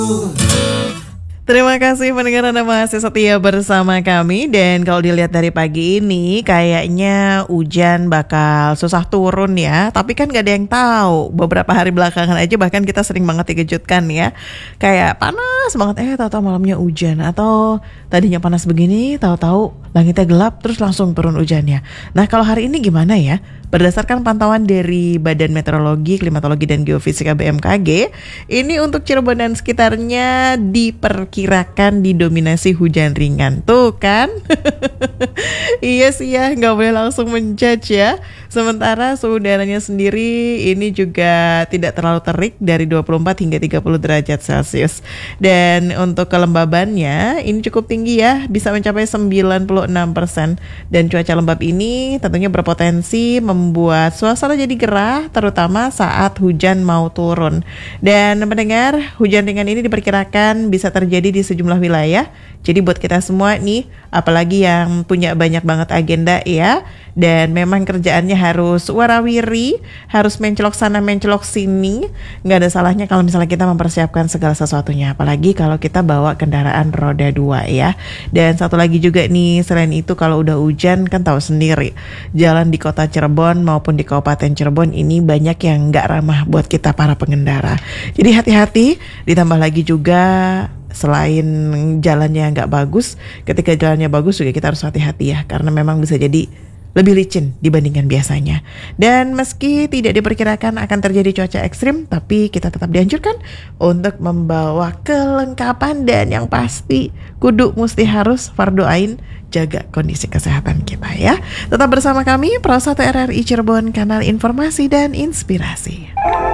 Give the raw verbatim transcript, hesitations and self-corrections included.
Terima kasih pendengar Anda masih setia bersama kami. Dan kalau dilihat dari pagi ini kayaknya hujan bakal susah turun ya. Tapi kan gak ada yang tahu. Beberapa hari belakangan aja bahkan kita sering banget dikejutkan ya. Kayak panas banget, eh tahu-tahu malamnya hujan. Atau tadinya panas begini, tahu-tahu langitnya gelap terus langsung turun hujannya. Nah kalau hari ini gimana ya? Berdasarkan pantauan dari Badan Meteorologi, Klimatologi dan Geofisika B M K G, ini untuk Cirebon dan sekitarnya diperkirakan didominasi hujan ringan. Tuh kan? Iya sih ya, nggak boleh langsung menjudge ya. Sementara suhu udaranya sendiri ini juga tidak terlalu terik dari dua puluh empat hingga tiga puluh derajat Celcius. Dan untuk kelembabannya ini cukup tinggi ya, bisa mencapai sembilan puluh enam persen. Dan cuaca lembab ini tentunya berpotensi membuat suasana jadi gerah, terutama saat hujan mau turun. Dan mendengar, hujan ringan ini diperkirakan bisa terjadi di sejumlah wilayah. Jadi buat kita semua nih, apalagi yang punya banyak banget agenda ya, dan memang kerjaannya harus warawiri, harus mencelok sana mencelok sini, nggak ada salahnya kalau misalnya kita mempersiapkan segala sesuatunya, apalagi kalau kita bawa kendaraan roda dua ya. Dan satu lagi juga nih, selain itu kalau udah hujan kan tahu sendiri, jalan di kota Cirebon maupun di Kabupaten Cirebon ini banyak yang nggak ramah buat kita para pengendara. Jadi hati-hati, ditambah lagi juga selain jalannya nggak bagus, ketika jalannya bagus juga kita harus hati-hati ya, karena memang bisa jadi lebih licin dibandingkan biasanya. Dan meski tidak diperkirakan akan terjadi cuaca ekstrim, tapi kita tetap dianjurkan untuk membawa kelengkapan dan yang pasti kudu mesti harus fardu ain jaga kondisi kesehatan kita ya. Tetap bersama kami, Prasata R R I Cirebon, kanal informasi dan inspirasi.